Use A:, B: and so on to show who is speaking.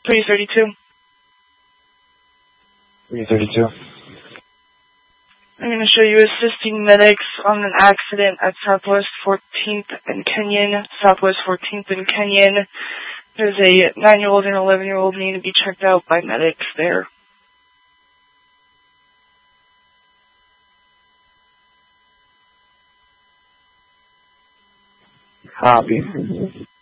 A: 332.
B: 332.
A: I'm going to show you assisting medics on an accident at Southwest 14th and Kenyon. Southwest 14th and Kenyon. There's a 9-year-old and 11-year-old need to be checked out by medics there.
B: Copy.